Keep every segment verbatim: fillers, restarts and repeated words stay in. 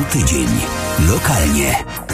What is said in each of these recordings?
tydzień. Lokalnie.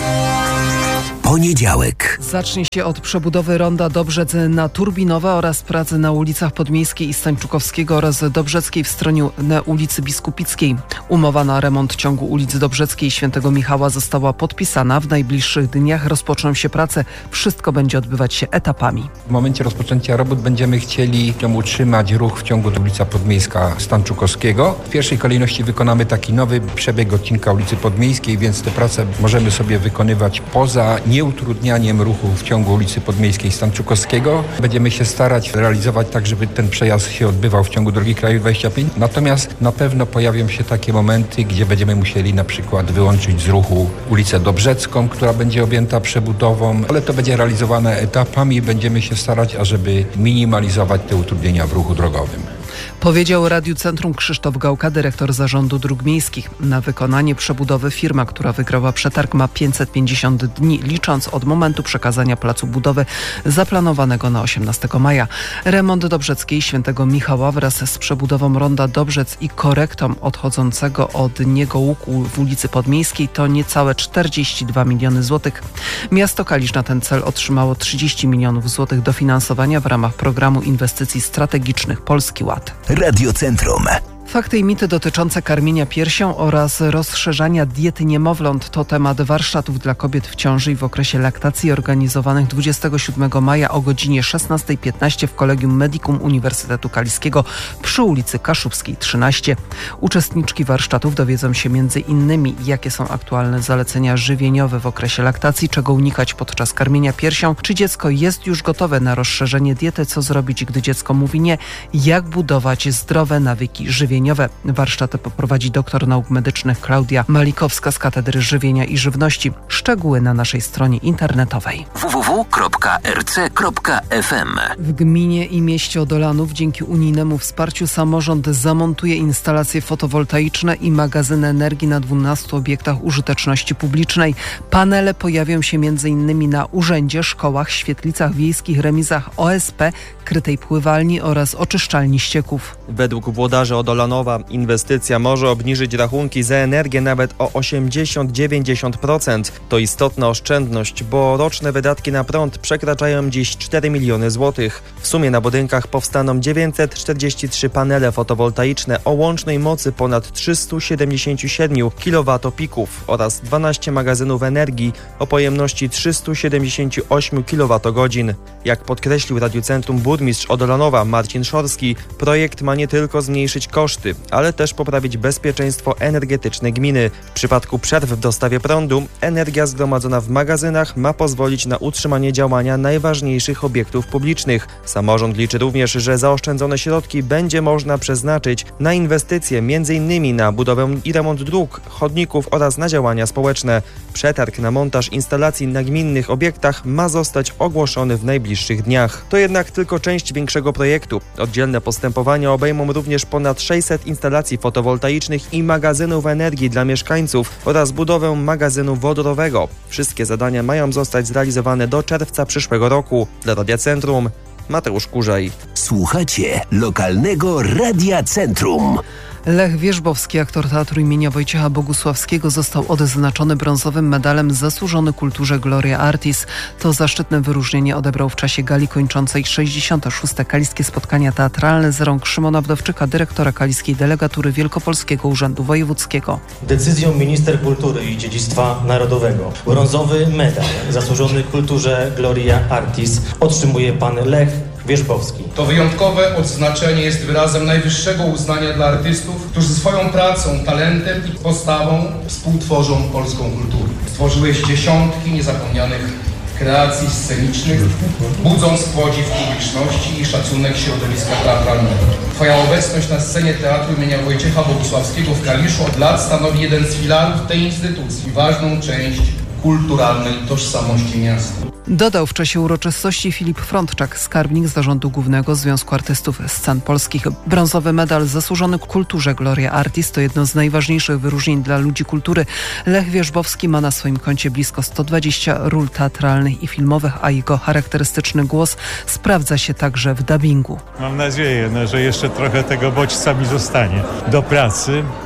Poniedziałek. Zacznie się od przebudowy ronda Dobrzec na Turbinowe oraz pracy na ulicach Podmiejskiej i Stańczukowskiego oraz Dobrzeckiej w stronie ulicy Biskupickiej. Umowa na remont ciągu ulicy Dobrzeckiej i Świętego Michała została podpisana. W najbliższych dniach rozpoczną się prace. Wszystko będzie odbywać się etapami. W momencie rozpoczęcia robót będziemy chcieli utrzymać ruch w ciągu ulica Podmiejska Stańczukowskiego. W pierwszej kolejności wykonamy taki nowy przebieg odcinka ulicy Podmiejskiej, więc te prace możemy sobie wykonywać poza nieutrudnianiem ruchu w ciągu ulicy Podmiejskiej Stańczukowskiego. Będziemy się starać realizować tak, żeby ten przejazd się odbywał w ciągu drogi krajowej dwadzieścia pięć. Natomiast na pewno pojawią się takie momenty, gdzie będziemy musieli na przykład wyłączyć z ruchu ulicę Dobrzecką, która będzie objęta przebudową, ale to będzie realizowane etapami. Będziemy się starać, ażeby minimalizować te utrudnienia w ruchu drogowym. Powiedział Radiu Centrum Krzysztof Gałka, dyrektor Zarządu Dróg Miejskich. Na wykonanie przebudowy firma, która wygrała przetarg, ma pięćset pięćdziesiąt dni, licząc od momentu przekazania placu budowy zaplanowanego na osiemnastego maja. Remont Dobrzeckiej Świętego Michała wraz z przebudową ronda Dobrzec i korektą odchodzącego od niego łuku w ulicy Podmiejskiej to niecałe czterdzieści dwa miliony złotych. Miasto Kalisz na ten cel otrzymało trzydzieści milionów złotych dofinansowania w ramach programu inwestycji strategicznych Polski Ład. Radio Centrum. Fakty i mity dotyczące karmienia piersią oraz rozszerzania diety niemowląt to temat warsztatów dla kobiet w ciąży i w okresie laktacji organizowanych dwudziestego siódmego maja o godzinie szesnasta piętnaście w Collegium Medicum Uniwersytetu Kaliskiego przy ulicy Kaszubskiej trzynaście. Uczestniczki warsztatów dowiedzą się między innymi, jakie są aktualne zalecenia żywieniowe w okresie laktacji, czego unikać podczas karmienia piersią, czy dziecko jest już gotowe na rozszerzenie diety, co zrobić, gdy dziecko mówi nie, jak budować zdrowe nawyki żywieniowe. Warsztaty poprowadzi doktor nauk medycznych Klaudia Malikowska z Katedry Żywienia i Żywności. Szczegóły na naszej stronie internetowej. w w w kropka r c kropka f m. W gminie i mieście Odolanów dzięki unijnemu wsparciu samorząd zamontuje instalacje fotowoltaiczne i magazyny energii na dwunastu obiektach użyteczności publicznej. Panele pojawią się między innymi na urzędzie, szkołach, świetlicach wiejskich, remizach O S P, krytej pływalni oraz oczyszczalni ścieków. Według włodarzy Odolanowa inwestycja może obniżyć rachunki za energię nawet o osiemdziesiąt do dziewięćdziesięciu procent. To istotna oszczędność, bo roczne wydatki na prąd przekraczają dziś cztery miliony złotych. W sumie na budynkach powstaną dziewięćset czterdzieści trzy panele fotowoltaiczne o łącznej mocy ponad trzysta siedemdziesiąt siedem kilowatopików oraz dwanaście magazynów energii o pojemności trzysta siedemdziesiąt osiem kilowatogodzin. Jak podkreślił Radiu Centrum burmistrz Odolanowa Marcin Szorski, projekt ma nie tylko zmniejszyć koszty, ale też poprawić bezpieczeństwo energetyczne gminy. W przypadku przerw w dostawie prądu, energia zgromadzona w magazynach ma pozwolić na utrzymanie działania najważniejszych obiektów publicznych. Samorząd liczy również, że zaoszczędzone środki będzie można przeznaczyć na inwestycje, między innymi na budowę i remont dróg, chodników oraz na działania społeczne. Przetarg na montaż instalacji na gminnych obiektach ma zostać ogłoszony w najbliższych dniach. To jednak tylko część większego projektu. Oddzielne postępowania obejmą również ponad sześćset instalacji fotowoltaicznych i magazynów energii dla mieszkańców oraz budowę magazynu wodorowego. Wszystkie zadania mają zostać zrealizowane do czerwca przyszłego roku. Dla Radia Centrum Mateusz Kurzaj. Słuchacie lokalnego Radia Centrum. Lech Wierzbowski, aktor Teatru imienia Wojciecha Bogusławskiego, został odznaczony brązowym medalem Zasłużony Kulturze Gloria Artis. To zaszczytne wyróżnienie odebrał w czasie gali kończącej sześćdziesiąte szóste Kaliskie Spotkania Teatralne z rąk Szymona Wdowczyka, dyrektora Kaliskiej Delegatury Wielkopolskiego Urzędu Wojewódzkiego. Decyzją minister kultury i dziedzictwa narodowego brązowy medal Zasłużony Kulturze Gloria Artis otrzymuje pan Lech Wierzbowski. To wyjątkowe odznaczenie jest wyrazem najwyższego uznania dla artystów, którzy swoją pracą, talentem i postawą współtworzą polską kulturę. Stworzyłeś dziesiątki niezapomnianych kreacji scenicznych, budząc podziw publiczności i szacunek środowiska teatralnego. Twoja obecność na scenie Teatru imienia Wojciecha Bogusławskiego w Kaliszu od lat stanowi jeden z filarów tej instytucji, ważną część kulturalnej tożsamości miasta. Dodał w czasie uroczystości Filip Frądczak, skarbnik Zarządu Głównego Związku Artystów Scen Polskich. Brązowy medal Zasłużony Kulturze Gloria Artis to jedno z najważniejszych wyróżnień dla ludzi kultury. Lech Wierzbowski ma na swoim koncie blisko sto dwadzieścia ról teatralnych i filmowych, a jego charakterystyczny głos sprawdza się także w dubbingu. Mam nadzieję, no, że jeszcze trochę tego bodźca mi zostanie do pracy.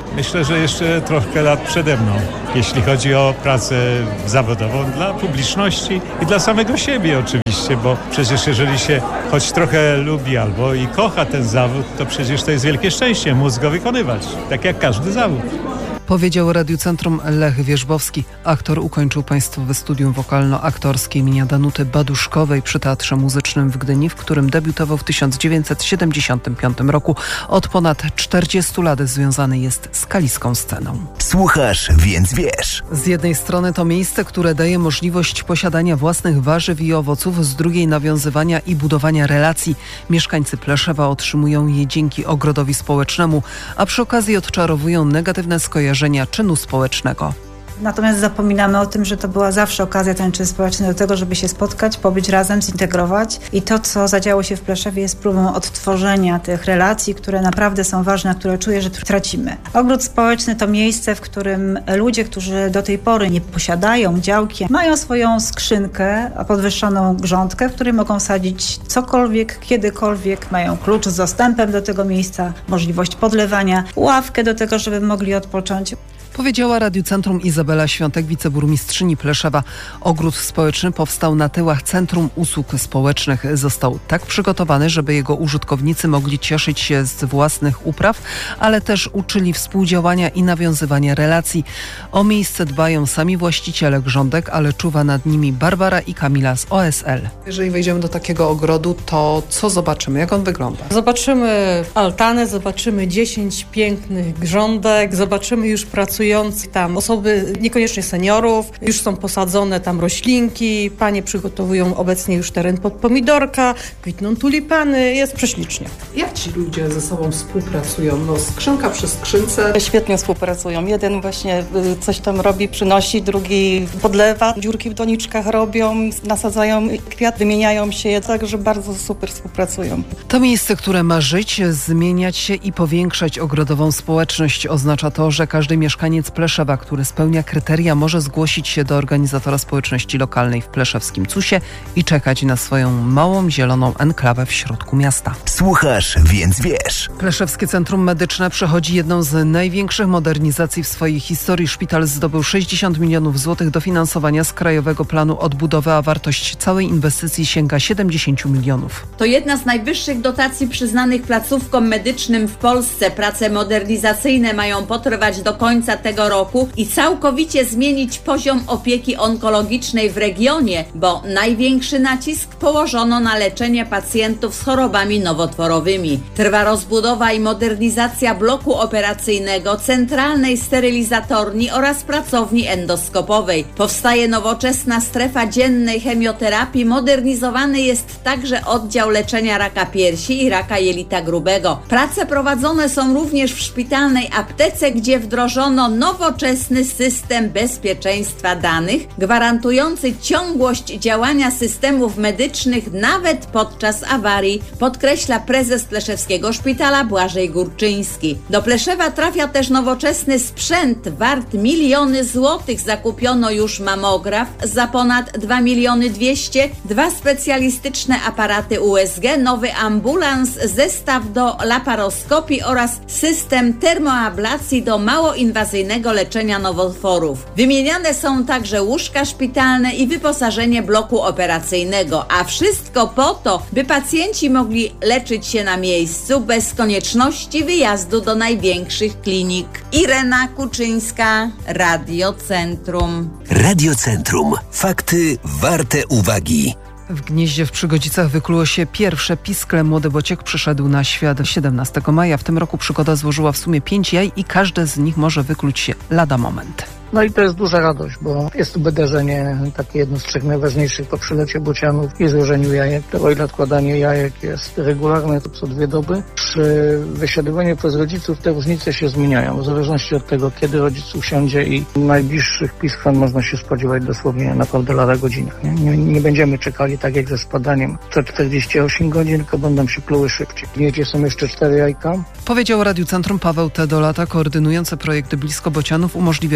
Myślę, że jeszcze trochę lat przede mną, jeśli chodzi o pracę zawodową dla publiczności i dla samego siebie oczywiście, bo przecież jeżeli się choć trochę lubi albo i kocha ten zawód, to przecież to jest wielkie szczęście móc go wykonywać, tak jak każdy zawód. Powiedział Radiu Centrum Lech Wierzbowski. Aktor ukończył Państwowe Studium Wokalno-Aktorskie imienia Danuty Baduszkowej przy Teatrze Muzycznym w Gdyni, w którym debiutował w tysiąc dziewięćset siedemdziesiątym piątym roku. Od ponad czterdziestu lat związany jest z kaliską sceną. Słuchasz, więc wiesz. Z jednej strony to miejsce, które daje możliwość posiadania własnych warzyw i owoców, z drugiej nawiązywania i budowania relacji. Mieszkańcy Pleszewa otrzymują je dzięki ogrodowi społecznemu, a przy okazji odczarowują negatywne skojarzenia czynu społecznego. Natomiast zapominamy o tym, że to była zawsze okazja, ten czyn społeczny, do tego, żeby się spotkać, pobyć razem, zintegrować. I to, co zadziało się w Pleszewie, jest próbą odtworzenia tych relacji, które naprawdę są ważne, a które czuję, że tracimy. Ogród społeczny to miejsce, w którym ludzie, którzy do tej pory nie posiadają działki, mają swoją skrzynkę, podwyższoną grządkę, w której mogą sadzić cokolwiek, kiedykolwiek. Mają klucz z dostępem do tego miejsca, możliwość podlewania, ławkę do tego, żeby mogli odpocząć. Powiedziała Radiu Centrum Izabela Świątek, wiceburmistrzyni Pleszewa. Ogród społeczny powstał na tyłach Centrum Usług Społecznych. Został tak przygotowany, żeby jego użytkownicy mogli cieszyć się z własnych upraw, ale też uczyli współdziałania i nawiązywania relacji. O miejsce dbają sami właściciele grządek, ale czuwa nad nimi Barbara i Kamila z O S L. Jeżeli wejdziemy do takiego ogrodu, to co zobaczymy? Jak on wygląda? Zobaczymy altanę, zobaczymy dziesięć pięknych grządek, zobaczymy już pracujące tam osoby, niekoniecznie seniorów, już są posadzone tam roślinki, panie przygotowują obecnie już teren pod pomidorka, kwitną tulipany, jest prześlicznie. Jak ci ludzie ze sobą współpracują? No skrzynka przy skrzynce. Świetnie współpracują. Jeden właśnie coś tam robi, przynosi, drugi podlewa, dziurki w doniczkach robią, nasadzają kwiat, wymieniają się je, także bardzo super współpracują. To miejsce, które ma żyć, zmieniać się i powiększać ogrodową społeczność. Oznacza to, że każdy mieszkaniec Pleszewa, który spełnia kryteria, może zgłosić się do organizatora społeczności lokalnej w pleszewskim Cusie i czekać na swoją małą, zieloną enklawę w środku miasta. Słuchasz, więc wiesz. Pleszewskie Centrum Medyczne przechodzi jedną z największych modernizacji w swojej historii. Szpital zdobył sześćdziesiąt milionów złotych dofinansowania z Krajowego Planu Odbudowy, a wartość całej inwestycji sięga siedemdziesiąt milionów. To jedna z najwyższych dotacji przyznanych placówkom medycznym w Polsce. Prace modernizacyjne mają potrwać do końca tego roku i całkowicie zmienić poziom opieki onkologicznej w regionie, bo największy nacisk położono na leczenie pacjentów z chorobami nowotworowymi. Trwa rozbudowa i modernizacja bloku operacyjnego, centralnej sterylizatorni oraz pracowni endoskopowej. Powstaje nowoczesna strefa dziennej chemioterapii, modernizowany jest także oddział leczenia raka piersi i raka jelita grubego. Prace prowadzone są również w szpitalnej aptece, gdzie wdrożono nowoczesny system bezpieczeństwa danych, gwarantujący ciągłość działania systemów medycznych nawet podczas awarii, podkreśla prezes Pleszewskiego Szpitala Błażej Górczyński. Do Pleszewa trafia też nowoczesny sprzęt wart miliony złotych. Zakupiono już mamograf za ponad dwa miliony dwieście, dwa specjalistyczne aparaty U S G, nowy ambulans, zestaw do laparoskopii oraz system termoablacji do małoinwazyjnego leczenia nowotworów. Wymieniane są także łóżka szpitalne i wyposażenie bloku operacyjnego, a wszystko po to, by pacjenci mogli leczyć się na miejscu bez konieczności wyjazdu do największych klinik. Irena Kuczyńska, Radio Centrum. Radio Centrum. Fakty warte uwagi. W Gnieździe w Przygodzicach wykluło się pierwsze piskle. Młody bociek przyszedł na świat siedemnastego maja. W tym roku przygoda złożyła w sumie pięć jaj i każde z nich może wykluć się lada moment. No i to jest duża radość, bo jest to wydarzenie takie jedno z trzech najważniejszych po przylecie bocianów i złożeniu jajek. To o ile odkładanie jajek jest regularne, to co dwie doby. Przy wysiadywaniu przez rodziców te różnice się zmieniają. W zależności od tego, kiedy rodzic usiądzie i najbliższych piskwan można się spodziewać dosłownie naprawdę lada godzinach. Nie? Nie, nie będziemy czekali tak jak ze spadaniem co czterdzieści osiem godzin, tylko będą się pluły szybciej. W gniecie są jeszcze cztery jajka. Powiedział Radiu Centrum Paweł Tedolata, koordynujący projekt Blisko Bocianów, umożliwiający śledzenie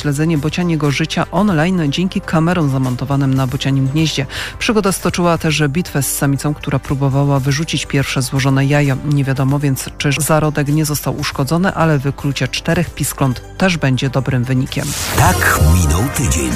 śledzenie bocianiego życia online dzięki kamerom zamontowanym na bocianim gnieździe. Przygoda stoczyła też bitwę z samicą, która próbowała wyrzucić pierwsze złożone jaja. Nie wiadomo więc, czy zarodek nie został uszkodzony, ale wyklucie czterech piskląt też będzie dobrym wynikiem. Tak minął tydzień.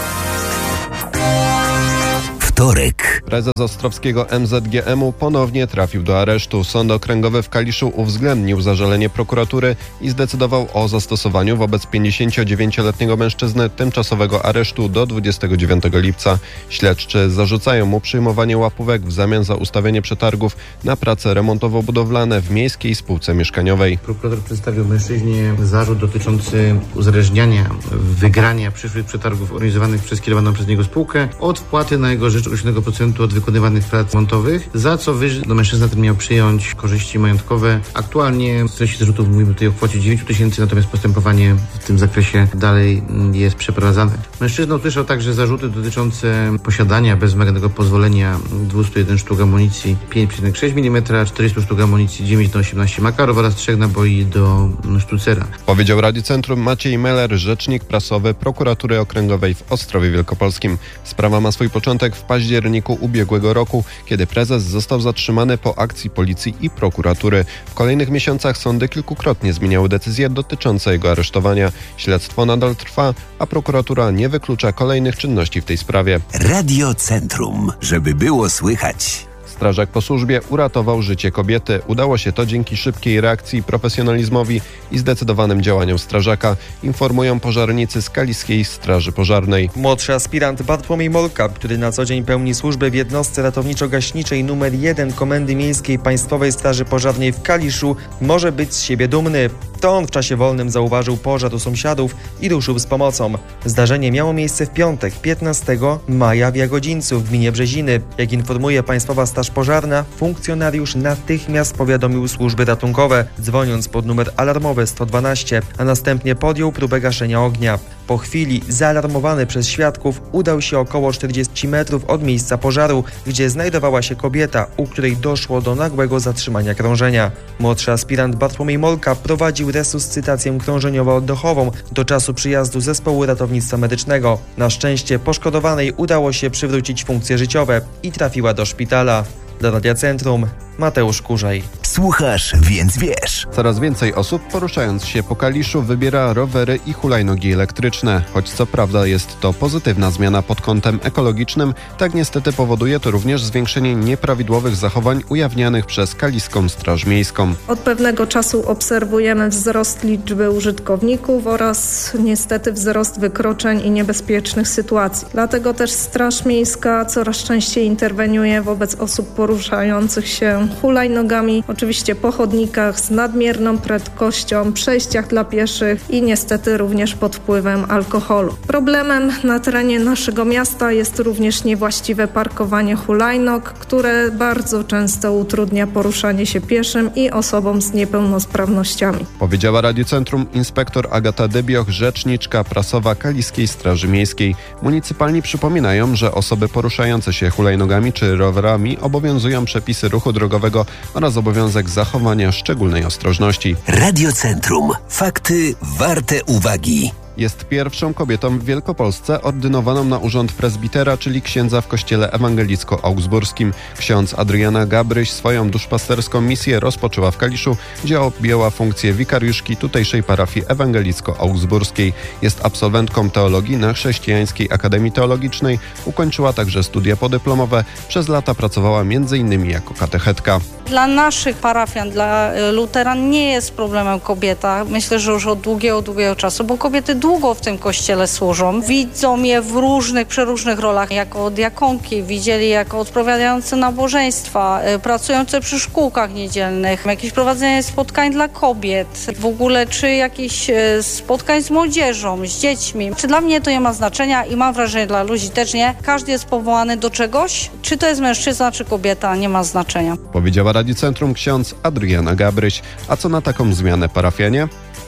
Wtorek. Prezes Ostrowskiego M Z G M u ponownie trafił do aresztu. Sąd Okręgowy w Kaliszu uwzględnił zażalenie prokuratury i zdecydował o zastosowaniu wobec pięćdziesięciodziewięcioletniego mężczyzny tymczasowego aresztu do dwudziestego dziewiątego lipca. Śledczy zarzucają mu przyjmowanie łapówek w zamian za ustawienie przetargów na prace remontowo-budowlane w miejskiej spółce mieszkaniowej. Prokurator przedstawił mężczyźnie zarzut dotyczący uzależniania wygrania przyszłych przetargów organizowanych przez kierowaną przez niego spółkę od wpłaty na jego rzecz określonego procentu od wykonywanych prac remontowych, za co wyż, no, mężczyzna ten miał przyjąć korzyści majątkowe. Aktualnie w treści zarzutów mówimy tutaj o kwocie dziewięć tysięcy, natomiast postępowanie w tym zakresie dalej jest przeprowadzane. Mężczyzna usłyszał także zarzuty dotyczące posiadania bez wymaganego pozwolenia dwieście jeden sztuk amunicji pięć przecinek sześć milimetra, czterysta sztuk amunicji dziewięć do osiemnastu Makarow oraz trzech naboi do sztucera. Powiedział Radiu Centrum Maciej Meller, rzecznik prasowy Prokuratury Okręgowej w Ostrowie Wielkopolskim. Sprawa ma swój początek w październiku ubiegłego roku, kiedy prezes został zatrzymany po akcji policji i prokuratury. W kolejnych miesiącach sądy kilkukrotnie zmieniały decyzje dotyczące jego aresztowania. Śledztwo nadal trwa, a prokuratura nie wyklucza kolejnych czynności w tej sprawie. Radio Centrum, żeby było słychać. Strażak po służbie uratował życie kobiety. Udało się to dzięki szybkiej reakcji, profesjonalizmowi i zdecydowanym działaniom strażaka, informują pożarnicy z Kaliskiej Straży Pożarnej. Młodszy aspirant Bartłomiej Molka, który na co dzień pełni służbę w jednostce ratowniczo-gaśniczej numer jeden Komendy Miejskiej Państwowej Straży Pożarnej w Kaliszu, może być z siebie dumny. To on w czasie wolnym zauważył pożar u sąsiadów i ruszył z pomocą. Zdarzenie miało miejsce w piątek, piętnastego maja w Jagodzińcu w gminie Brzeziny. Jak informuje Państwowa Straż Pożarna, funkcjonariusz natychmiast powiadomił służby ratunkowe, dzwoniąc pod numer alarmowy sto dwanaście, a następnie podjął próbę gaszenia ognia. Po chwili, zaalarmowany przez świadków, udał się około czterdzieści metrów od miejsca pożaru, gdzie znajdowała się kobieta, u której doszło do nagłego zatrzymania krążenia. Młodszy aspirant Bartłomiej Molka prowadził resuscytację krążeniowo-oddechową do czasu przyjazdu zespołu ratownictwa medycznego. Na szczęście poszkodowanej udało się przywrócić funkcje życiowe i trafiła do szpitala. Dla Radia Centrum Mateusz Kurzaj. Słuchasz, więc wiesz. Coraz więcej osób poruszając się po Kaliszu wybiera rowery i hulajnogi elektryczne. Choć co prawda jest to pozytywna zmiana pod kątem ekologicznym, tak niestety powoduje to również zwiększenie nieprawidłowych zachowań ujawnianych przez Kaliską Straż Miejską. Od pewnego czasu obserwujemy wzrost liczby użytkowników oraz niestety wzrost wykroczeń i niebezpiecznych sytuacji. Dlatego też Straż Miejska coraz częściej interweniuje wobec osób poruszających się hulajnogami, oczywiście po chodnikach z nadmierną prędkością, przejściach dla pieszych i niestety również pod wpływem alkoholu. Problemem na terenie naszego miasta jest również niewłaściwe parkowanie hulajnog, które bardzo często utrudnia poruszanie się pieszym i osobom z niepełnosprawnościami. Powiedziała Radiu Centrum inspektor Agata Debioch, rzeczniczka prasowa Kaliskiej Straży Miejskiej. Municypalni przypominają, że osoby poruszające się hulajnogami czy rowerami obowiązują przepisy ruchu drogowego oraz obowiązek zachowania szczególnej ostrożności. Radio Centrum. Fakty warte uwagi. Jest pierwszą kobietą w Wielkopolsce ordynowaną na urząd prezbitera, czyli księdza w kościele ewangelicko-augsburskim. Ksiądz Adriana Gabryś swoją duszpasterską misję rozpoczęła w Kaliszu, gdzie objęła funkcję wikariuszki tutejszej parafii ewangelicko-augsburskiej. Jest absolwentką teologii na Chrześcijańskiej Akademii Teologicznej. Ukończyła także studia podyplomowe. Przez lata pracowała między innymi jako katechetka. Dla naszych parafian, dla luteran nie jest problemem kobieta. Myślę, że już od długiego, długiego czasu, bo kobiety długo w tym kościele służą. Widzą je w różnych, przeróżnych rolach, jako diakonki, widzieli jako odprawiające nabożeństwa, pracujące przy szkółkach niedzielnych, jakieś prowadzenie spotkań dla kobiet, w ogóle czy jakichś spotkań z młodzieżą, z dziećmi. Czy dla mnie to nie ma znaczenia i mam wrażenie, dla ludzi też nie. Każdy jest powołany do czegoś, czy to jest mężczyzna, czy kobieta, nie ma znaczenia. Powiedziała Radiu Centrum ksiądz Adriana Gabryś. A co na taką zmianę parafianie?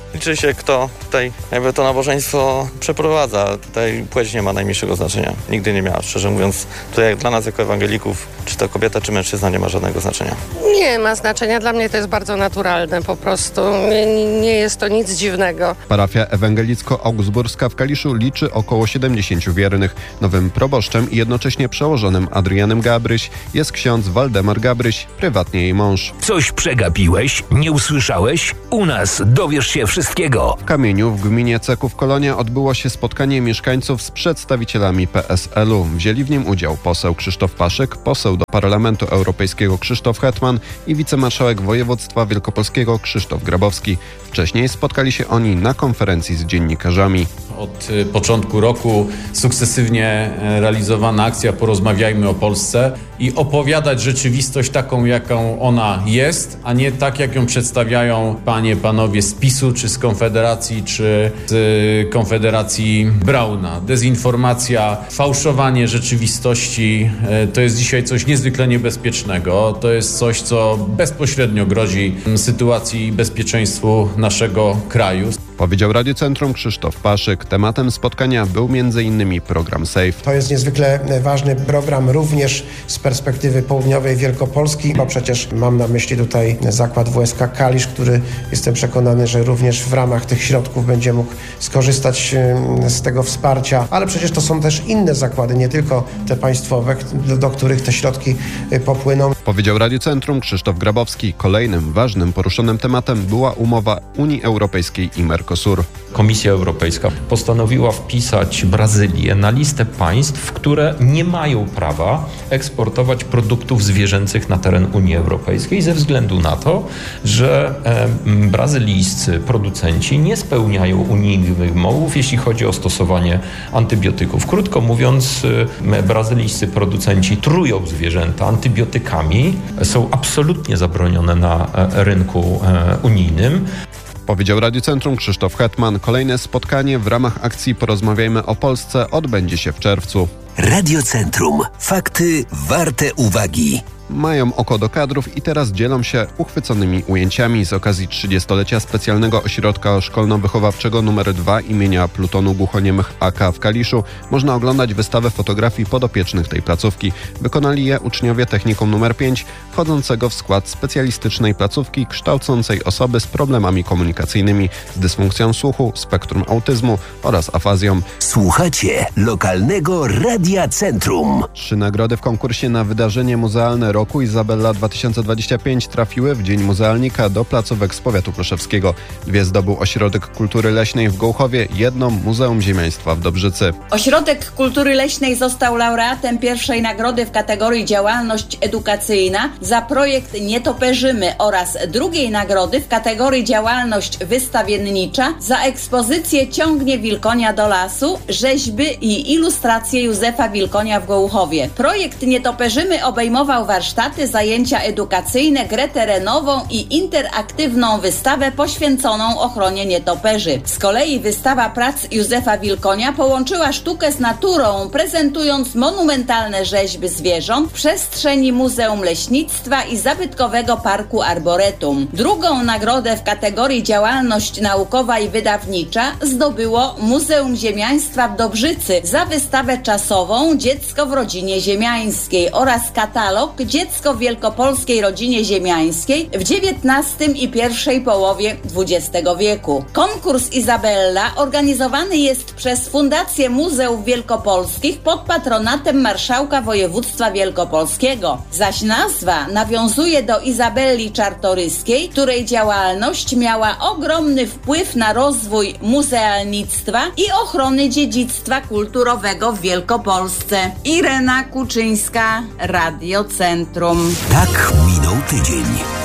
Liczy się, kto tutaj jakby to nabożeństwo przeprowadza. Tutaj płeć nie ma najmniejszego znaczenia. Nigdy nie miała, szczerze mówiąc. Tutaj jak dla nas jako ewangelików, czy to kobieta, czy mężczyzna, nie ma żadnego znaczenia. Nie ma znaczenia. Dla mnie to jest bardzo naturalne po prostu. Nie, nie jest to nic dziwnego. Parafia ewangelicko-augsburska w Kaliszu liczy około siedemdziesięciu wiernych. Nowym proboszczem i jednocześnie przełożonym Adrianem Gabryś jest ksiądz Waldemar Gabryś, prywatnie jej mąż. Coś przegapiłeś? Nie usłyszałeś? U nas dowiesz się wszystkiego. W Kamieniu w gminie Ceków-Kolonia odbyło się spotkanie mieszkańców z przedstawicielami P S L u. Wzięli w nim udział poseł Krzysztof Paszyk, poseł do Parlamentu Europejskiego Krzysztof Hetman i wicemarszałek województwa wielkopolskiego Krzysztof Grabowski. Wcześniej spotkali się oni na konferencji z dziennikarzami. Od początku roku sukcesywnie realizowana akcja Porozmawiajmy o Polsce i opowiadać rzeczywistość taką, jaką ona jest, a nie tak, jak ją przedstawiają panie, panowie z PiSu, czy z Konfederacji, czy z Konfederacji Brauna. Dezinformacja, fałszowanie rzeczywistości to jest dzisiaj coś niezwykle niebezpiecznego. To jest coś, co bezpośrednio grozi sytuacji i bezpieczeństwu naszego kraju. Powiedział Radiu Centrum Krzysztof Paszyk. Tematem spotkania był między innymi program SAFE. To jest niezwykle ważny program również z perspektywy południowej Wielkopolski, bo przecież mam na myśli tutaj zakład W S K Kalisz, który jestem przekonany, że również w ramach tych środków będzie mógł skorzystać z tego wsparcia, ale przecież to są też inne zakłady, nie tylko te państwowe, do których te środki popłyną. Powiedział Radiu Centrum Krzysztof Grabowski. Kolejnym ważnym poruszonym tematem była umowa Unii Europejskiej i Mercosur. Komisja Europejska postanowiła wpisać Brazylię na listę państw, które nie mają prawa eksportować produktów zwierzęcych na teren Unii Europejskiej ze względu na to, że e, brazylijscy producenci nie spełniają unijnych wymogów, jeśli chodzi o stosowanie antybiotyków. Krótko mówiąc, e, brazylijscy producenci trują zwierzęta antybiotykami, są absolutnie zabronione na e, rynku e, unijnym. Powiedział Radiu Centrum Krzysztof Hetman. Kolejne spotkanie w ramach akcji Porozmawiajmy o Polsce odbędzie się w czerwcu. Radio Centrum. Fakty warte uwagi. Mają oko do kadrów i teraz dzielą się uchwyconymi ujęciami. Z okazji trzydziestolecia specjalnego ośrodka szkolno-wychowawczego numer dwa imienia Plutonu Głuchoniemych A K w Kaliszu można oglądać wystawę fotografii podopiecznych tej placówki. Wykonali je uczniowie technikum numer pięć, wchodzącego w skład specjalistycznej placówki kształcącej osoby z problemami komunikacyjnymi, z dysfunkcją słuchu, spektrum autyzmu oraz afazją. Słuchacie lokalnego Radia Centrum. Trzy nagrody w konkursie na wydarzenie muzealne roku Izabella dwa tysiące dwadzieścia pięć trafiły w Dzień Muzealnika do placówek z powiatu proszewskiego. Dwie zdobył Ośrodek Kultury Leśnej w Gołchowie, jedną Muzeum Ziemiaństwa w Dobrzycy. Ośrodek Kultury Leśnej został laureatem pierwszej nagrody w kategorii działalność edukacyjna za projekt Nietoperzymy oraz drugiej nagrody w kategorii działalność wystawiennicza za ekspozycję Ciągnie Wilkonia do lasu, rzeźby i ilustracje Józefa Wilkonia w Gołchowie. Projekt Nietoperzymy obejmował warsztaty, zajęcia edukacyjne, grę terenową i interaktywną wystawę poświęconą ochronie nietoperzy. Z kolei wystawa prac Józefa Wilkonia połączyła sztukę z naturą, prezentując monumentalne rzeźby zwierząt w przestrzeni Muzeum Leśnictwa i Zabytkowego Parku Arboretum. Drugą nagrodę w kategorii działalność naukowa i wydawnicza zdobyło Muzeum Ziemiaństwa w Dobrzycy za wystawę czasową Dziecko w rodzinie ziemiańskiej oraz katalog Dziecko w wielkopolskiej rodzinie ziemiańskiej w dziewiętnastym i pierwszej połowie dwudziestego wieku. Konkurs Izabella organizowany jest przez Fundację Muzeów Wielkopolskich pod patronatem Marszałka Województwa Wielkopolskiego, zaś nazwa nawiązuje do Izabelli Czartoryskiej, której działalność miała ogromny wpływ na rozwój muzealnictwa i ochrony dziedzictwa kulturowego w Wielkopolsce. Irena Kuczyńska, Radio Centrum. Tak minął tydzień.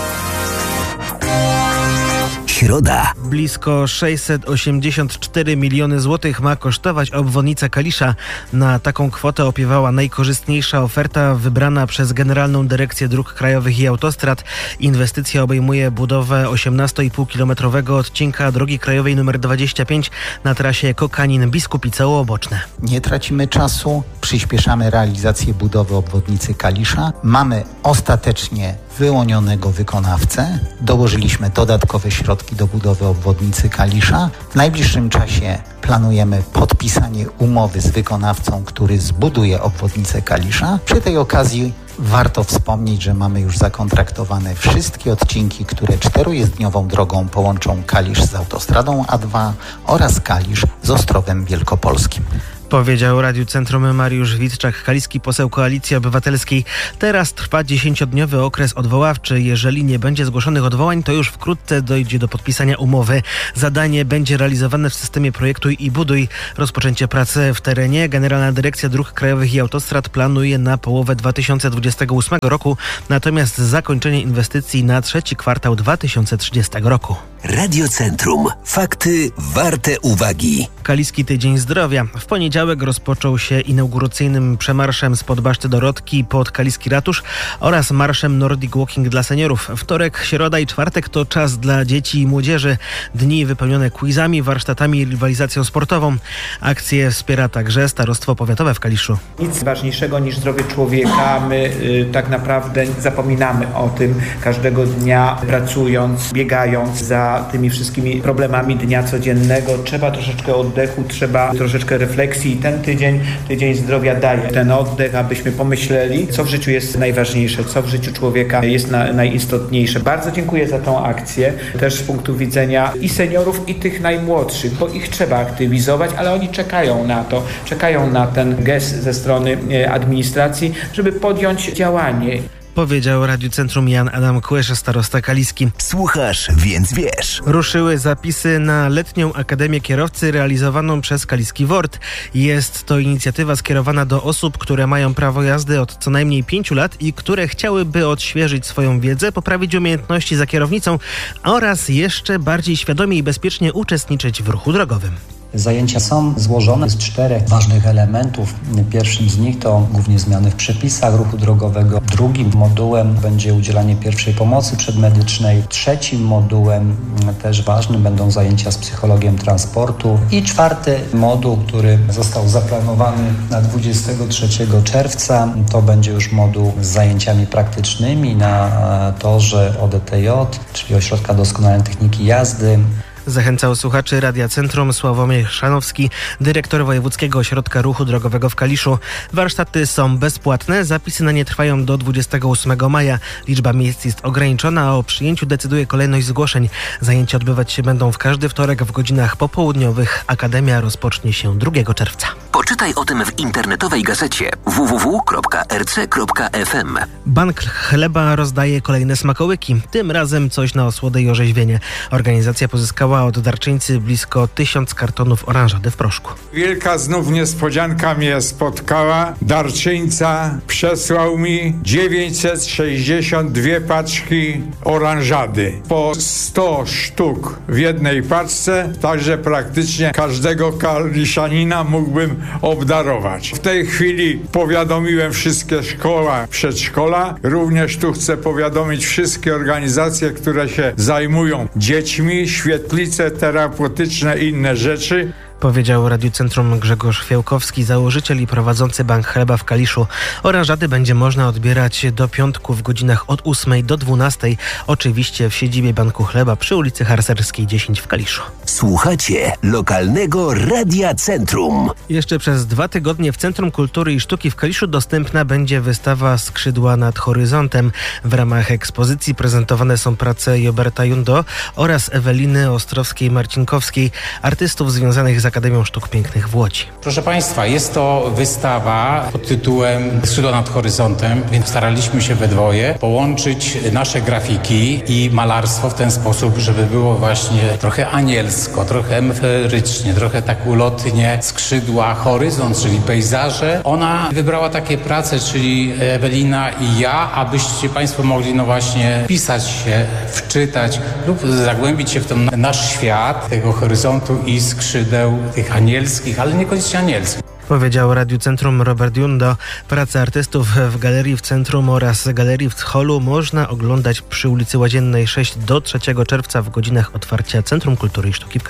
Środa. Blisko sześćset osiemdziesiąt cztery miliony złotych ma kosztować obwodnica Kalisza. Na taką kwotę opiewała najkorzystniejsza oferta wybrana przez Generalną Dyrekcję Dróg Krajowych i Autostrad. Inwestycja obejmuje budowę osiemnastokilometrowego odcinka drogi krajowej nr dwadzieścia pięć na trasie Kokanin-Biskupice-Łoboczne. Nie tracimy czasu, przyspieszamy realizację budowy obwodnicy Kalisza. Mamy ostatecznie wyłonionego wykonawcę. Dołożyliśmy dodatkowe środki do budowy obwodnicy Kalisza. W najbliższym czasie planujemy podpisanie umowy z wykonawcą, który zbuduje obwodnicę Kalisza. Przy tej okazji warto wspomnieć, że mamy już zakontraktowane wszystkie odcinki, które czterojezdniową drogą połączą Kalisz z autostradą A dwa oraz Kalisz z Ostrowem Wielkopolskim. Powiedział Radiu Centrum Mariusz Witczak, kaliski poseł Koalicji Obywatelskiej. Teraz trwa dziesięciodniowy okres odwoławczy. Jeżeli nie będzie zgłoszonych odwołań, to już wkrótce dojdzie do podpisania umowy. Zadanie będzie realizowane w systemie Projektuj i Buduj. Rozpoczęcie pracy w terenie Generalna Dyrekcja Dróg Krajowych i Autostrad planuje na połowę dwa tysiące dwudziestego ósmego roku, natomiast zakończenie inwestycji na trzeci kwartał dwa tysiące trzydziestego roku. Radio Centrum. Fakty warte uwagi. Kaliski Tydzień Zdrowia. W poniedziałek rozpoczął się inauguracyjnym przemarszem spod Baszty Dorotki pod Kaliski Ratusz oraz marszem Nordic Walking dla seniorów. Wtorek, środa i czwartek to czas dla dzieci i młodzieży. Dni wypełnione quizami, warsztatami i rywalizacją sportową. Akcję wspiera także Starostwo Powiatowe w Kaliszu. Nic ważniejszego niż zdrowie człowieka. My y, tak naprawdę zapominamy o tym każdego dnia, pracując, biegając za tymi wszystkimi problemami dnia codziennego. Trzeba troszeczkę oddechu, trzeba troszeczkę refleksji i ten tydzień, tydzień zdrowia daje ten oddech, abyśmy pomyśleli, co w życiu jest najważniejsze, co w życiu człowieka jest na, najistotniejsze. Bardzo dziękuję za tą akcję, też z punktu widzenia i seniorów, i tych najmłodszych, bo ich trzeba aktywizować, ale oni czekają na to, czekają na ten gest ze strony administracji, żeby podjąć działanie. Powiedział Radiu Centrum Jan Adam Kłysz, starosta kaliski. Słuchasz, więc wiesz. Ruszyły zapisy na letnią Akademię Kierowcy realizowaną przez Kaliski W O R T. Jest to inicjatywa skierowana do osób, które mają prawo jazdy od co najmniej pięciu lat i które chciałyby odświeżyć swoją wiedzę, poprawić umiejętności za kierownicą oraz jeszcze bardziej świadomie i bezpiecznie uczestniczyć w ruchu drogowym. Zajęcia są złożone z czterech ważnych elementów. Pierwszym z nich to głównie zmiany w przepisach ruchu drogowego. Drugim modułem będzie udzielanie pierwszej pomocy przedmedycznej. Trzecim modułem, też ważnym, będą zajęcia z psychologiem transportu. I czwarty moduł, który został zaplanowany na dwudziestego trzeciego czerwca, to będzie już moduł z zajęciami praktycznymi na torze O D T J, czyli Ośrodka Doskonalenia Techniki Jazdy. Zachęcał słuchaczy Radia Centrum Sławomir Szanowski, dyrektor Wojewódzkiego Ośrodka Ruchu Drogowego w Kaliszu. Warsztaty są bezpłatne, zapisy na nie trwają do dwudziestego ósmego maja. Liczba miejsc jest ograniczona, a o przyjęciu decyduje kolejność zgłoszeń. Zajęcia odbywać się będą w każdy wtorek w godzinach popołudniowych. Akademia rozpocznie się drugiego czerwca. Poczytaj o tym w internetowej gazecie w w w kropka r c kropka f m. Bank Chleba rozdaje kolejne smakołyki. Tym razem coś na osłodę i orzeźwienie. Organizacja pozyskała od darczyńcy blisko tysiąc kartonów oranżady w proszku. Wielka znów niespodzianka mnie spotkała. Darczyńca przesłał mi dziewięćset sześćdziesiąt dwie paczki oranżady. Po sto sztuk w jednej paczce, także praktycznie każdego kaliszanina mógłbym obdarować. W tej chwili powiadomiłem wszystkie szkoła, przedszkola. Również tu chcę powiadomić wszystkie organizacje, które się zajmują dziećmi, świetlice terapeutyczne i inne rzeczy. Powiedział Radiu Centrum Grzegorz Fiałkowski, założyciel i prowadzący Bank Chleba w Kaliszu. Oranżady będzie można odbierać do piątku w godzinach od ósmej do dwunastej. Oczywiście w siedzibie Banku Chleba przy ulicy Harcerskiej dziesięć w Kaliszu. Słuchacie lokalnego Radia Centrum. Jeszcze przez dwa tygodnie w Centrum Kultury i Sztuki w Kaliszu dostępna będzie wystawa Skrzydła nad horyzontem. W ramach ekspozycji prezentowane są prace Joberta Jundo oraz Eweliny Ostrowskiej-Marcinkowskiej, artystów związanych z Akademią Sztuk Pięknych w Łodzi. Proszę Państwa, jest to wystawa pod tytułem Skrzydła nad horyzontem, więc staraliśmy się we dwoje połączyć nasze grafiki i malarstwo w ten sposób, żeby było właśnie trochę anielsko, trochę emerycznie, trochę tak ulotnie. Skrzydła, horyzont, czyli pejzaże. Ona wybrała takie prace, czyli Ewelina i ja, abyście Państwo mogli no właśnie wpisać się, wczytać lub zagłębić się w ten nasz świat tego horyzontu i skrzydeł tych anielskich, ale niekoniecznie anielskich. Powiedział Radiu Centrum Robert Jundo. Pracę artystów w galerii w centrum oraz galerii w holu można oglądać przy ulicy Łaziennej sześć do trzeciego czerwca w godzinach otwarcia Centrum Kultury i Sztuki w Kaliszu.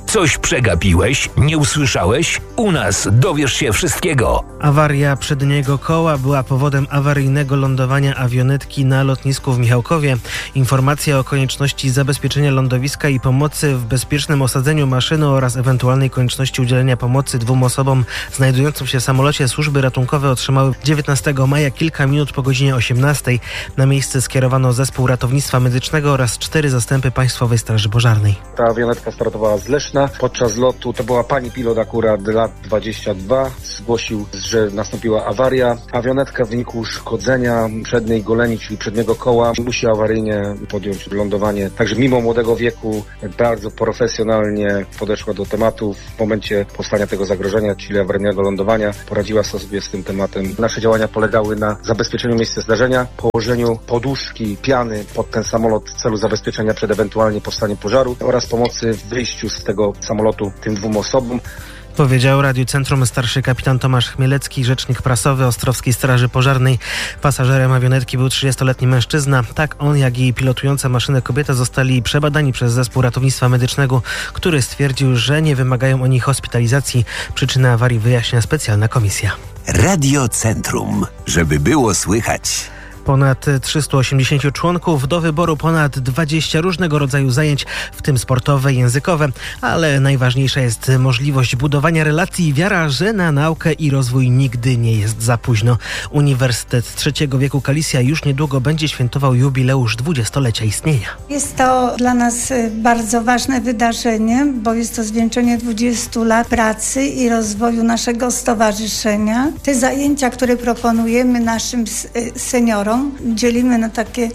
Coś przegapiłeś? Nie usłyszałeś? U nas dowiesz się wszystkiego. Awaria przedniego koła była powodem awaryjnego lądowania awionetki na lotnisku w Michałkowie. Informacja o konieczności zabezpieczenia lądowiska i pomocy w bezpiecznym osadzeniu maszyny oraz ewentualnej konieczności udzielenia pomocy dwóm osobom znajdującym się w samolocie służby ratunkowe otrzymały dziewiętnastego maja kilka minut po godzinie osiemnastej. Na miejsce skierowano zespół ratownictwa medycznego oraz cztery zastępy Państwowej Straży Pożarnej. Ta awionetka startowała z Leszna. Podczas lotu to była pani pilot akurat lat dwadzieścia dwa. Zgłosił, że nastąpiła awaria. Awionetka w wyniku uszkodzenia przedniej goleni, czyli przedniego koła, musi awaryjnie podjąć lądowanie. Także mimo młodego wieku bardzo profesjonalnie podeszła do tematu. W momencie powstania tego zagrożenia, czyli awaryjnego lądowania, poradziła sobie z tym tematem. Nasze działania polegały na zabezpieczeniu miejsca zdarzenia, położeniu poduszki, piany pod ten samolot w celu zabezpieczenia przed ewentualnie powstaniem pożaru oraz pomocy w wyjściu z tego samolotu tym dwóm osobom. Powiedział Radiu Centrum starszy kapitan Tomasz Chmielecki, rzecznik prasowy Ostrowskiej Straży Pożarnej. Pasażerem awionetki był trzydziestoletni mężczyzna. Tak on, jak i pilotująca maszynę kobieta zostali przebadani przez zespół ratownictwa medycznego, który stwierdził, że nie wymagają oni hospitalizacji. Przyczynę awarii wyjaśnia specjalna komisja. Radio Centrum, żeby było słychać. Ponad trzystu osiemdziesięciu członków, do wyboru ponad dwadzieścia różnego rodzaju zajęć, w tym sportowe i językowe, ale najważniejsza jest możliwość budowania relacji i wiara, że na naukę i rozwój nigdy nie jest za późno. Uniwersytet Trzeciego Wieku Kalisja już niedługo będzie świętował jubileusz dwudziestolecia istnienia. Jest to dla nas bardzo ważne wydarzenie, bo jest to zwieńczenie dwudziestu lat pracy i rozwoju naszego stowarzyszenia. Te zajęcia, które proponujemy naszym seniorom, dzielimy na takie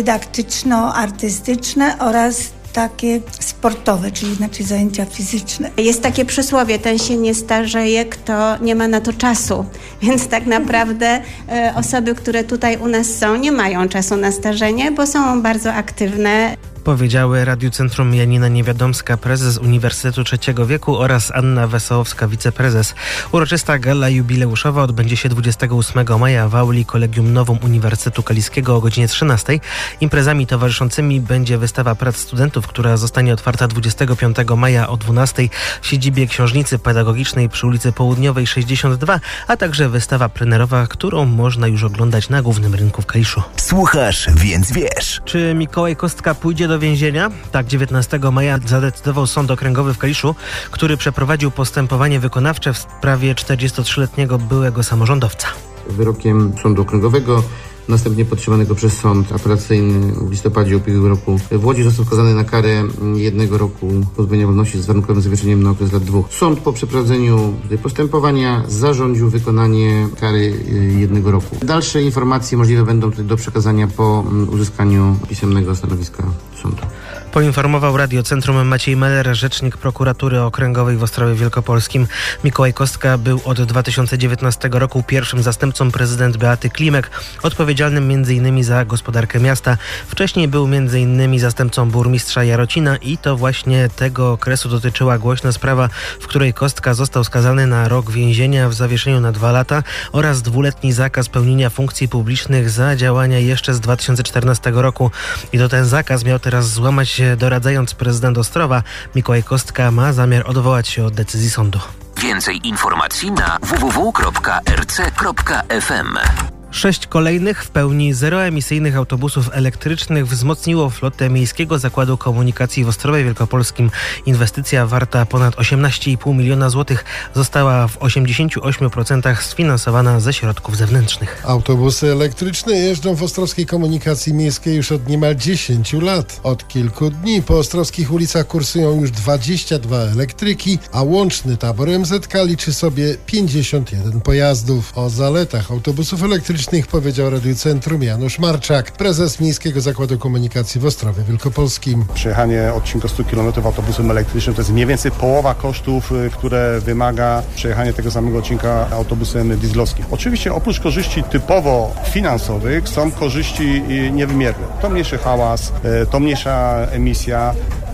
dydaktyczno-artystyczne oraz takie sportowe, czyli znaczy zajęcia fizyczne. Jest takie przysłowie, ten się nie starzeje, kto nie ma na to czasu. Więc tak naprawdę e, osoby, które tutaj u nas są, nie mają czasu na starzenie, bo są bardzo aktywne. Powiedziały Radiu Centrum Janina Niewiadomska, prezes Uniwersytetu Trzeciego Wieku, oraz Anna Wesołowska, wiceprezes. Uroczysta gala jubileuszowa odbędzie się dwudziestego ósmego maja w auli Kolegium Novum Uniwersytetu Kaliskiego o godzinie trzynastej. Imprezami towarzyszącymi będzie wystawa prac studentów, która zostanie otwarta dwudziestego piątego maja o dwunastej w siedzibie Książnicy Pedagogicznej przy ulicy Południowej sześćdziesiąt dwa, a także wystawa plenerowa, którą można już oglądać na głównym rynku w Kaliszu. Słuchasz, więc wiesz. Czy Mikołaj Kostka pójdzie do więzienia? Tak, dziewiętnastego maja zadecydował Sąd Okręgowy w Kaliszu, który przeprowadził postępowanie wykonawcze w sprawie czterdziestotrzyletniego byłego samorządowca. Wyrokiem Sądu Okręgowego, następnie podtrzymanego przez Sąd Apelacyjny w listopadzie ubiegłego roku w Łodzi, został skazany na karę jednego roku pozbawienia wolności z warunkowym zawieszeniem na okres lat dwóch. Sąd po przeprowadzeniu postępowania zarządził wykonanie kary jednego roku. Dalsze informacje możliwe będą do przekazania po uzyskaniu pisemnego stanowiska sądu. Poinformował Radio Centrum Maciej Meller, rzecznik prokuratury okręgowej w Ostrowie Wielkopolskim. Mikołaj Kostka był od dwa tysiące dziewiętnastego roku pierwszym zastępcą prezydent Beaty Klimek, odpowiedzialnym między innymi za gospodarkę miasta. Wcześniej był między innymi zastępcą burmistrza Jarocina i to właśnie tego okresu dotyczyła głośna sprawa, w której Kostka został skazany na rok więzienia w zawieszeniu na dwa lata oraz dwuletni zakaz pełnienia funkcji publicznych za działania jeszcze z dwa tysiące czternastego roku. I to ten zakaz miał teraz złamać, doradzając prezydent Ostrowa. Mikołaj Kostka ma zamiar odwołać się od decyzji sądu. Więcej informacji na w w w kropka r c kropka f m. Sześć kolejnych w pełni zeroemisyjnych autobusów elektrycznych wzmocniło flotę Miejskiego Zakładu Komunikacji w Ostrowie Wielkopolskim. Inwestycja warta ponad osiemnaście i pół miliona złotych została w osiemdziesięciu ośmiu procentach sfinansowana ze środków zewnętrznych. Autobusy elektryczne jeżdżą w ostrowskiej komunikacji miejskiej już od niemal dziesięciu lat. Od kilku dni po ostrowskich ulicach kursują już dwadzieścia dwa elektryki, a łączny tabor M Z K liczy sobie pięćdziesiąt jeden pojazdów. O zaletach autobusów elektrycznych powiedział Radiu Centrum Janusz Marczak, prezes Miejskiego Zakładu Komunikacji w Ostrowie Wielkopolskim. Przejechanie odcinka stu kilometrów autobusem elektrycznym to jest mniej więcej połowa kosztów, które wymaga przejechanie tego samego odcinka autobusem dieslowskim. Oczywiście oprócz korzyści typowo finansowych są korzyści niewymierne. To mniejszy hałas, to mniejsza emisja,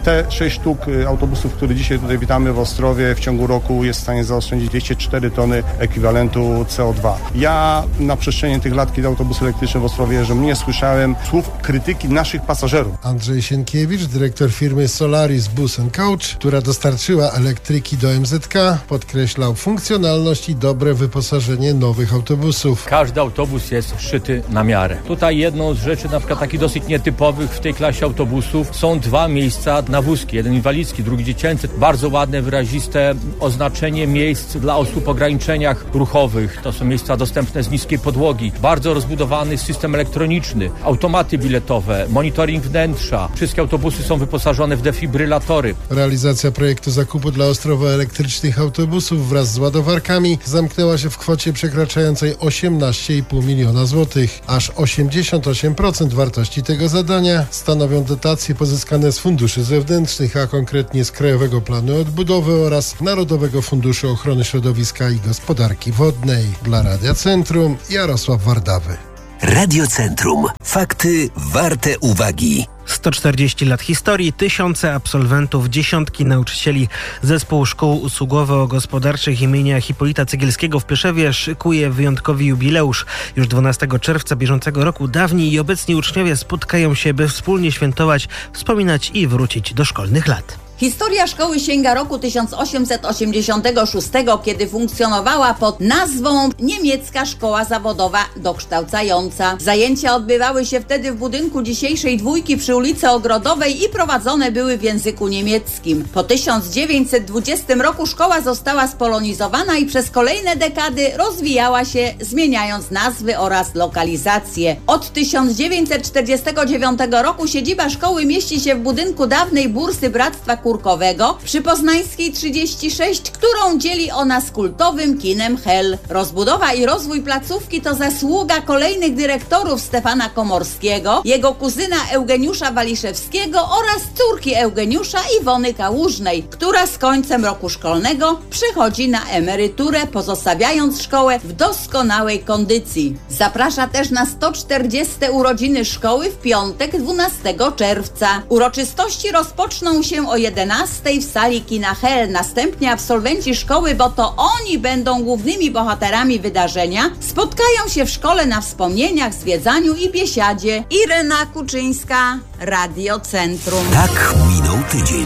Te sześć sztuk autobusów, które dzisiaj tutaj witamy w Ostrowie, w ciągu roku jest w stanie zaoszczędzić dwieście cztery tony ekwiwalentu C O dwa. Ja na przestrzeni tych lat, kiedy autobusy elektryczne w Ostrowie jeżdżą, nie słyszałem słów krytyki naszych pasażerów. Andrzej Sienkiewicz, dyrektor firmy Solaris Bus and Coach, która dostarczyła elektryki do M Z K, podkreślał funkcjonalność i dobre wyposażenie nowych autobusów. Każdy autobus jest szyty na miarę. Tutaj jedną z rzeczy, na przykład takich dosyć nietypowych w tej klasie autobusów, są dwa miejsca na wózki. Jeden inwalidzki, drugi dziecięcy. Bardzo ładne, wyraziste oznaczenie miejsc dla osób o ograniczeniach ruchowych. To są miejsca dostępne z niskiej podłogi. Bardzo rozbudowany system elektroniczny, automaty biletowe, monitoring wnętrza. Wszystkie autobusy są wyposażone w defibrylatory. Realizacja projektu zakupu dla Ostrowa elektrycznych autobusów wraz z ładowarkami zamknęła się w kwocie przekraczającej osiemnaście i pół miliona złotych. Aż osiemdziesiąt osiem procent wartości tego zadania stanowią dotacje pozyskane z funduszy zewnętrznych, a konkretnie z Krajowego Planu Odbudowy oraz Narodowego Funduszu Ochrony Środowiska i Gospodarki Wodnej. Dla Radia Centrum Jarosław Wardawy. Radio Centrum. Fakty warte uwagi. sto czterdzieści lat historii, tysiące absolwentów, dziesiątki nauczycieli. Zespół Szkół Usługowo-Gospodarczych imienia Hipolita Cegielskiego w Pieszewie szykuje wyjątkowy jubileusz. Już dwunastego czerwca bieżącego roku dawni i obecni uczniowie spotkają się, by wspólnie świętować, wspominać i wrócić do szkolnych lat. Historia szkoły sięga roku tysiąc osiemset osiemdziesiątego szóstego, kiedy funkcjonowała pod nazwą Niemiecka Szkoła Zawodowa Dokształcająca. Zajęcia odbywały się wtedy w budynku dzisiejszej Dwójki przy ulicy Ogrodowej i prowadzone były w języku niemieckim. Po tysiąc dziewięćset dwudziestym roku szkoła została spolonizowana i przez kolejne dekady rozwijała się, zmieniając nazwy oraz lokalizacje. Od tysiąc dziewięćset czterdziestego dziewiątego roku siedziba szkoły mieści się w budynku dawnej Bursy Bractwa Kurkowego przy Poznańskiej trzydzieści sześć, którą dzieli ona z kultowym kinem Hel. Rozbudowa i rozwój placówki to zasługa kolejnych dyrektorów Stefana Komorskiego, jego kuzyna Eugeniusza Waliszewskiego oraz córki Eugeniusza Iwony Kałużnej, która z końcem roku szkolnego przechodzi na emeryturę, pozostawiając szkołę w doskonałej kondycji. Zaprasza też na sto czterdzieste urodziny szkoły w piątek dwunastego czerwca. Uroczystości rozpoczną się o jedenastej w sali kina Hel. Następnie absolwenci szkoły, bo to oni będą głównymi bohaterami wydarzenia, spotkają się w szkole na wspomnieniach, zwiedzaniu i biesiadzie. Irena Kuczyńska, Radio Centrum. Tak minął tydzień.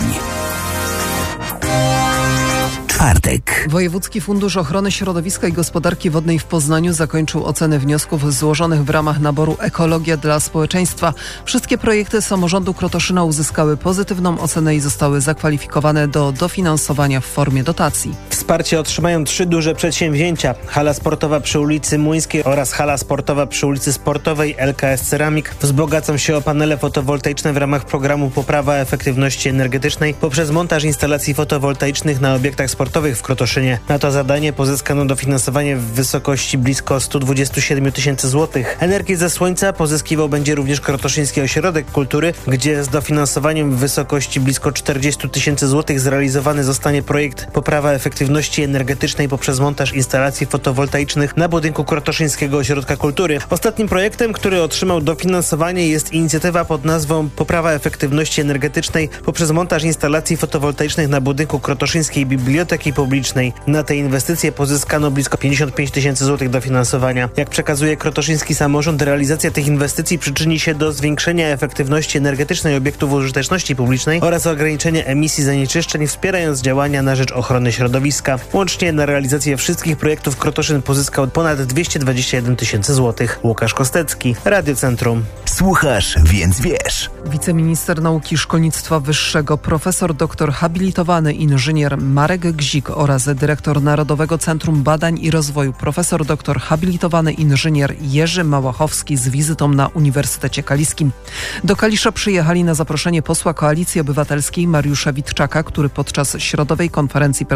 Czwartek. Wojewódzki Fundusz Ochrony Środowiska i Gospodarki Wodnej w Poznaniu zakończył ocenę wniosków złożonych w ramach naboru Ekologia dla Społeczeństwa. Wszystkie projekty samorządu Krotoszyna uzyskały pozytywną ocenę i zostały zakwalifikowane do dofinansowania w formie dotacji. Wsparcie otrzymają trzy duże przedsięwzięcia. Hala sportowa przy ulicy Młyńskiej oraz hala sportowa przy ulicy Sportowej L K S Ceramik wzbogacą się o panele fotowoltaiczne w ramach programu Poprawa Efektywności Energetycznej poprzez montaż instalacji fotowoltaicznych na obiektach sportowych w Krotoszynie. Na to zadanie pozyskano dofinansowanie w wysokości blisko sto dwadzieścia siedem tysięcy złotych. Energię ze słońca pozyskiwał będzie również Krotoszyński Ośrodek Kultury, gdzie z dofinansowaniem w wysokości blisko czterdzieści tysięcy złotych zrealizowany zostanie projekt Poprawa Efektywności Energetycznej poprzez montaż instalacji fotowoltaicznych na budynku Krotoszyńskiego Ośrodka Kultury. Ostatnim projektem, który otrzymał dofinansowanie, jest inicjatywa pod nazwą Poprawa Efektywności Energetycznej poprzez montaż instalacji fotowoltaicznych na budynku Krotoszyńskiej Biblioteki Publicznej. Na te inwestycje pozyskano blisko pięćdziesiąt pięć tysięcy złotych dofinansowania. Jak przekazuje krotoszyński samorząd, realizacja tych inwestycji przyczyni się do zwiększenia efektywności energetycznej obiektów użyteczności publicznej oraz ograniczenia emisji zanieczyszczeń, wspierając działania na rzecz ochrony środowiska. Łącznie na realizację wszystkich projektów Krotoszyn pozyskał ponad dwieście dwadzieścia jeden tysięcy złotych. Łukasz Kostecki, Radio Centrum. Słuchasz, więc wiesz. Wiceminister Nauki i Szkolnictwa Wyższego, profesor doktor habilitowany inżynier Marek Gzik oraz dyrektor Narodowego Centrum Badań i Rozwoju profesor doktor habilitowany inżynier Jerzy Małachowski z wizytą na Uniwersytecie Kaliskim. Do Kalisza przyjechali na zaproszenie posła Koalicji Obywatelskiej Mariusza Witczaka, który podczas środowej konferencji prasowej pod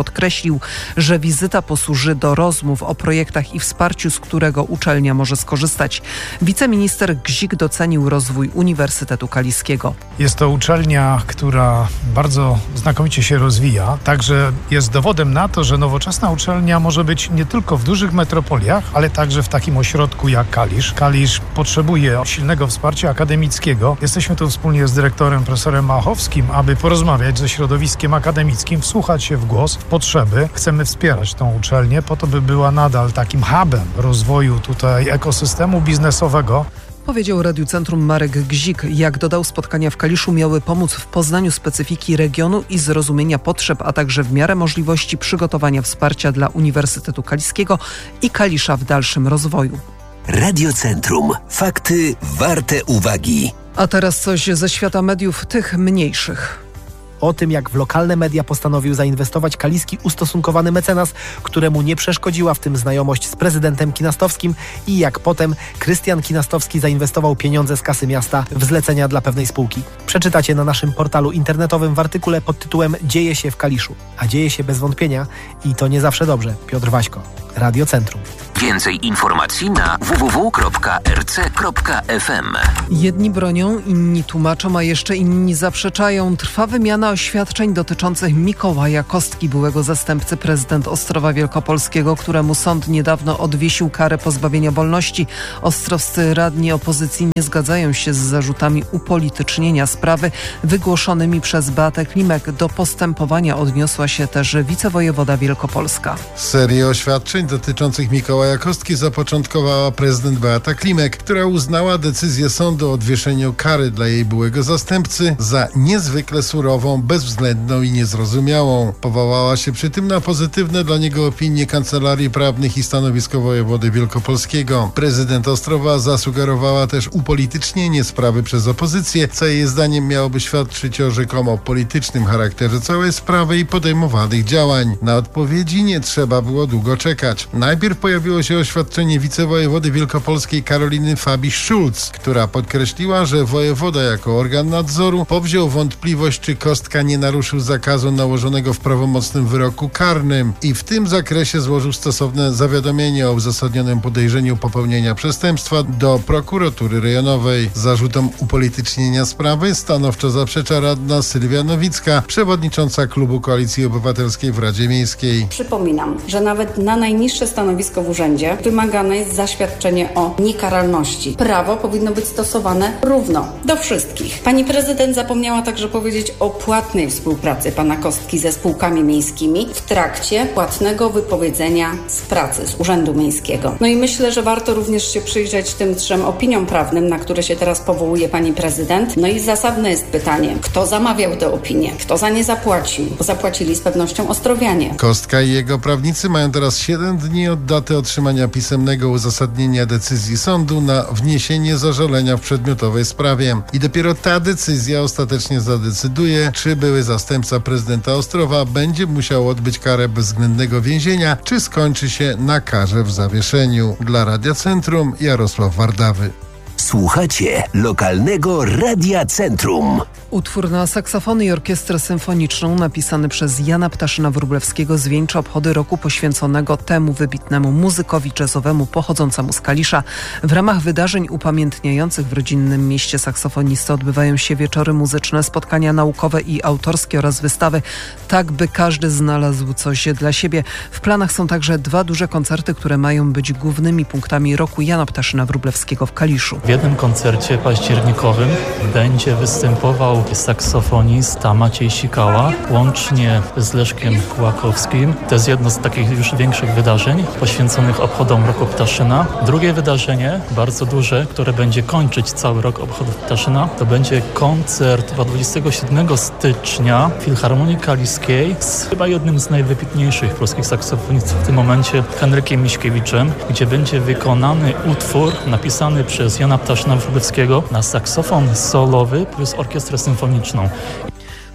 podkreślił, że wizyta posłuży do rozmów o projektach i wsparciu, z którego uczelnia może skorzystać. Wiceminister Gzik docenił rozwój Uniwersytetu Kaliskiego. Jest to uczelnia, która bardzo znakomicie się rozwija, także jest dowodem na to, że nowoczesna uczelnia może być nie tylko w dużych metropoliach, ale także w takim ośrodku jak Kalisz. Kalisz potrzebuje silnego wsparcia akademickiego. Jesteśmy tu wspólnie z dyrektorem profesorem Machowskim, aby porozmawiać ze środowiskiem akademickim, wsłuchać się w głos, w potrzeby. Chcemy wspierać tą uczelnię po to, by była nadal takim hubem rozwoju tutaj ekosystemu biznesowego. Powiedział Radiu Centrum Marek Gzik. Jak dodał, spotkania w Kaliszu miały pomóc w poznaniu specyfiki regionu i zrozumienia potrzeb, a także w miarę możliwości przygotowania wsparcia dla Uniwersytetu Kaliskiego i Kalisza w dalszym rozwoju. Radio Centrum. Fakty warte uwagi. A teraz coś ze świata mediów, tych mniejszych. O tym, jak w lokalne media postanowił zainwestować kaliski ustosunkowany mecenas, któremu nie przeszkodziła w tym znajomość z prezydentem Kinastowskim, i jak potem Krystian Kinastowski zainwestował pieniądze z kasy miasta w zlecenia dla pewnej spółki. Przeczytacie na naszym portalu internetowym w artykule pod tytułem Dzieje się w Kaliszu. A dzieje się bez wątpienia i to nie zawsze dobrze. Piotr Waśko, Radio Centrum. Więcej informacji na w w w kropka r c kropka f m. Jedni bronią, inni tłumaczą, a jeszcze inni zaprzeczają. Trwa wymiana oświadczeń dotyczących Mikołaja Kostki, byłego zastępcy prezydent Ostrowa Wielkopolskiego, któremu sąd niedawno odwiesił karę pozbawienia wolności. Ostrowscy radni opozycji nie zgadzają się z zarzutami upolitycznienia sprawy wygłoszonymi przez Beatę Klimek. Do postępowania odniosła się też wicewojewoda Wielkopolska. Serię oświadczeń dotyczących Mikołaja Kostki zapoczątkowała prezydent Beata Klimek, która uznała decyzję sądu o odwieszeniu kary dla jej byłego zastępcy za niezwykle surową, bezwzględną i niezrozumiałą. Powołała się przy tym na pozytywne dla niego opinie Kancelarii Prawnych i stanowisko wojewody wielkopolskiego. Prezydent Ostrowa zasugerowała też upolitycznienie sprawy przez opozycję, co jej zdaniem miałoby świadczyć o rzekomo politycznym charakterze całej sprawy i podejmowanych działań. Na odpowiedzi nie trzeba było długo czekać. Najpierw pojawiło się oświadczenie wicewojewody wielkopolskiej Karoliny Fabisz-Szulc, która podkreśliła, że wojewoda jako organ nadzoru powziął wątpliwość, czy Kostka nie naruszył zakazu nałożonego w prawomocnym wyroku karnym i w tym zakresie złożył stosowne zawiadomienie o uzasadnionym podejrzeniu popełnienia przestępstwa do prokuratury rejonowej. Zarzutom upolitycznienia sprawy stanowczo zaprzecza radna Sylwia Nowicka, przewodnicząca klubu Koalicji Obywatelskiej w Radzie Miejskiej. Przypominam, że nawet na najniższe stanowisko w urzędzie wymagane jest zaświadczenie o niekaralności. Prawo powinno być stosowane równo do wszystkich. Pani prezydent zapomniała także powiedzieć o płatnej współpracy pana Kostki ze spółkami miejskimi w trakcie płatnego wypowiedzenia z pracy z Urzędu Miejskiego. No i myślę, że warto również się przyjrzeć tym trzem opiniom prawnym, na które się teraz powołuje pani prezydent. No i zasadne jest pytanie, kto zamawiał te opinie, kto za nie zapłacił, bo zapłacili z pewnością ostrowianie. Kostka i jego prawnicy mają teraz siedem dni od daty otrzymania pisemnego uzasadnienia decyzji sądu na wniesienie zażalenia w przedmiotowej sprawie. I dopiero ta decyzja ostatecznie zadecyduje, czy były zastępca prezydenta Ostrowa będzie musiał odbyć karę bezwzględnego więzienia, czy skończy się na karze w zawieszeniu. Dla Radia Centrum Jarosław Wardawy. Słuchacie lokalnego Radia Centrum. Utwór na saksofony i orkiestrę symfoniczną napisany przez Jana Ptaszyna-Wróblewskiego zwieńcza obchody roku poświęconego temu wybitnemu muzykowi jazzowemu pochodzącemu z Kalisza. W ramach wydarzeń upamiętniających w rodzinnym mieście saksofonisty odbywają się wieczory muzyczne, spotkania naukowe i autorskie oraz wystawy, tak by każdy znalazł coś dla siebie. W planach są także dwa duże koncerty, które mają być głównymi punktami roku Jana Ptaszyna-Wróblewskiego w Kaliszu. W jednym koncercie październikowym będzie występował saksofonista Maciej Sikała, łącznie z Leszkiem Kłakowskim. To jest jedno z takich już większych wydarzeń poświęconych obchodom Roku Ptaszyna. Drugie wydarzenie, bardzo duże, które będzie kończyć cały rok obchodów Ptaszyna, to będzie koncert dwudziestego siódmego stycznia w Filharmonii Kaliskiej z chyba jednym z najwybitniejszych polskich saksofonistów w tym momencie, Henrykiem Miśkiewiczem, gdzie będzie wykonany utwór napisany przez Jana Ptaszyna-Wróblewskiego na saksofon solowy plus orkiestrę symfoniczną.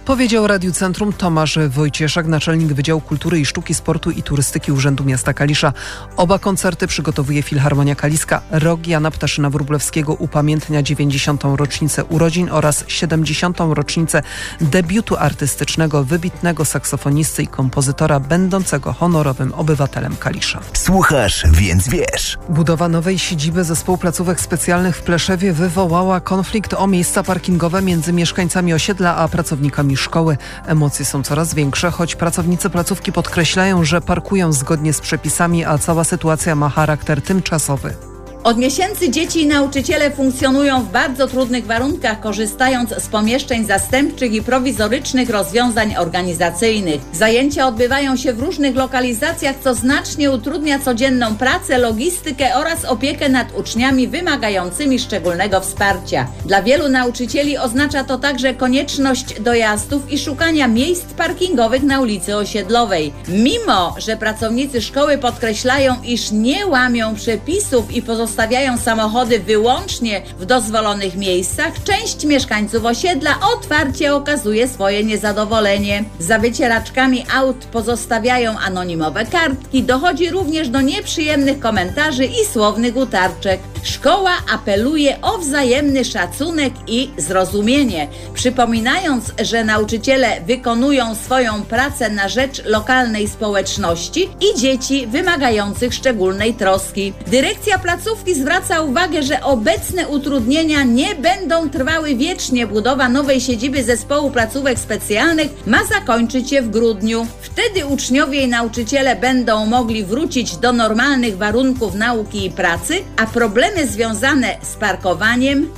Powiedział Radiu Centrum Tomasz Wojcieszak, naczelnik Wydziału Kultury i Sztuki, Sportu i Turystyki Urzędu Miasta Kalisza. Oba koncerty przygotowuje Filharmonia Kaliska. Rok Jana Ptaszyna-Wróblewskiego upamiętnia dziewięćdziesiątą rocznicę urodzin oraz siedemdziesiątą rocznicę debiutu artystycznego wybitnego saksofonisty i kompozytora będącego honorowym obywatelem Kalisza. Słuchasz, więc wiesz. Budowa nowej siedziby Zespołu Placówek Specjalnych w Pleszewie wywołała konflikt o miejsca parkingowe między mieszkańcami osiedla a pracownikami szkoły. Emocje są coraz większe, choć pracownicy placówki podkreślają, że parkują zgodnie z przepisami, a cała sytuacja ma charakter tymczasowy. Od miesięcy dzieci i nauczyciele funkcjonują w bardzo trudnych warunkach, korzystając z pomieszczeń zastępczych i prowizorycznych rozwiązań organizacyjnych. Zajęcia odbywają się w różnych lokalizacjach, co znacznie utrudnia codzienną pracę, logistykę oraz opiekę nad uczniami wymagającymi szczególnego wsparcia. Dla wielu nauczycieli oznacza to także konieczność dojazdów i szukania miejsc parkingowych na ulicy Osiedlowej. Mimo że pracownicy szkoły podkreślają, iż nie łamią przepisów i pozostawiają Stawiają samochody wyłącznie w dozwolonych miejscach, część mieszkańców osiedla otwarcie okazuje swoje niezadowolenie. Za wycieraczkami aut pozostawiają anonimowe kartki, dochodzi również do nieprzyjemnych komentarzy i słownych utarczek. Szkoła apeluje o wzajemny szacunek i zrozumienie, przypominając, że nauczyciele wykonują swoją pracę na rzecz lokalnej społeczności i dzieci wymagających szczególnej troski. Dyrekcja placówki zwraca uwagę, że obecne utrudnienia nie będą trwały wiecznie. Budowa nowej siedziby Zespołu Placówek Specjalnych ma zakończyć się w grudniu. Wtedy uczniowie i nauczyciele będą mogli wrócić do normalnych warunków nauki i pracy, a problemy związane z parkowaniem